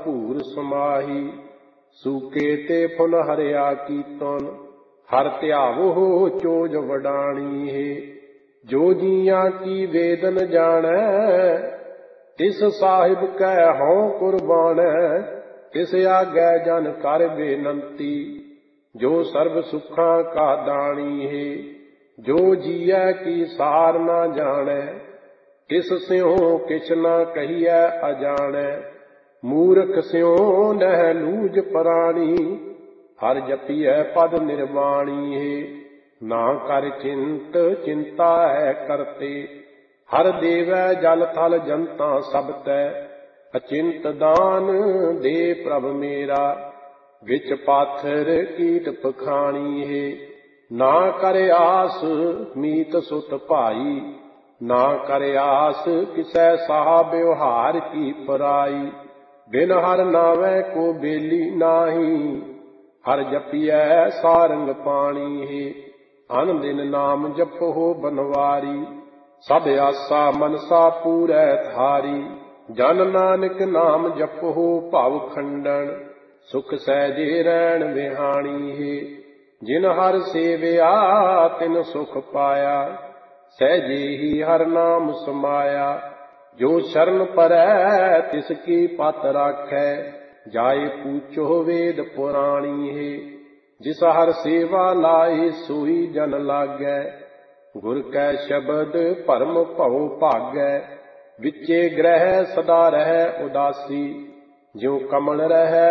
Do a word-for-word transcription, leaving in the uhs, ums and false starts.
ਭਰਪੂਰ ਸਮਾਹੀ। ਸੂਕੇ ਤੇ ਫੁਨ ਹਰਿਆ ਕੀਰਤਨ ਹਰ ਧਿਆਵੋ ਚੋਜ ਵਡਾਣੀ ਹੈ। ਜੋ ਜੀਆਂ ਕੀ ਵੇਦ ਨ ਜਾਣੈ ਤਿਸ ਸਾਹਿਬ ਕੈ ਹਉ ਕੁਰਬਾਨੈ। ਤਿਸ ਆਗੈ ਜਨ ਕਰ ਬੇਨੰਤੀ ਜੋ ਸਰਬ ਸੁਖਾਂ ਕਾ ਦਾਣੀ ਹੈ। ਜੋ ਜੀਐ ਕੀ ਸਾਰ ਨਾ ਜਾਣੈ ਤਿਸ ਸਿਉ ਕਿਛ ਨਾ ਕਹੀਐ ਅਜਾਣੈ। ਮੂਰਖ ਸਿਉ ਨਹਿ ਲੂਜ ਪ੍ਰਾਣੀ ਹਰ ਜਪੀਐ ਪਦ ਨਿਰਵਾਣੀ ਹੈ। ਨਾ ਕਰ ਚਿੰਤ ਚਿੰਤਾ ਹੈ ਕਰਤੇ ਹਰ ਦੇਵੈ ਜਲ ਥਲ ਜਨਤਾ ਸਭ ਤੈ। ਅਚਿੰਤ ਦਾਨ ਦੇ ਪ੍ਰਭ ਮੇਰਾ ਵਿੱਚ ਪਾਥਰ ਕੀਟ ਪਖਾਣੀ ਹੈ। ਨਾ ਕਰ ਆਸ ਮੀਤ ਸੁਤ ਭਾਈ ਨਾ ਕਰ ਆਸ ਕਿਸੈ ਸਾਹ ਵਿਵਹਾਰ ਕੀ ਪਰਾਈ। ਬਿਨ ਹਰ ਨਾਵੈ ਕੋ ਬੇਲੀ ਨਾਹੀ ਹਰ ਜਪੀਐ ਸਾਰੰਗ ਪਾਣੀ ਹੈ। ਅਨ ਦਿਨ ਨਾਮ ਜਪੋ ਬਨਵਾਰੀ ਸਭ ਆਸਾ ਮਨਸਾ ਪੂਰੈ ਥਾਰੀ। ਜਨ ਨਾਨਕ ਨਾਮ ਜਪੋ ਭਵ ਖੰਡਨ ਸੁਖ ਸਹਿਜੇ ਰਹਿਣ ਵਿਹਾਣੀ ਹੈ। ਜਿਨ ਹਰ ਸੇਵਿਆ ਤਿਨ ਸੁਖ ਪਾਇਆ ਸਹਿਜੇ ਹੀ ਹਰ ਨਾਮ ਸਮਾਇਆ। ਜੋ ਸ਼ਰਨ ਪਰੈ ਤਿਸ ਕੀ ਪਤ ਰਾਖੈ ਜਾਏ ਪੂਛੋ ਵੇਦ ਪੁਰਾਣੀ ਹੈ। ਜਿਸ ਹਰ ਸੇਵਾ ਲਾਏ ਸੋਈ ਜਨ ਲਾਗੈ ਗੁਰ ਕੈ ਸ਼ਬਦ ਭਰਮ ਭਉ ਭਾਗੈ। ਵਿਚੇ ਗ੍ਰਹਿ ਸਦਾ ਰਹਿ ਉਦਾਸੀ ਜਿਉ ਕਮਲ ਰਹਿ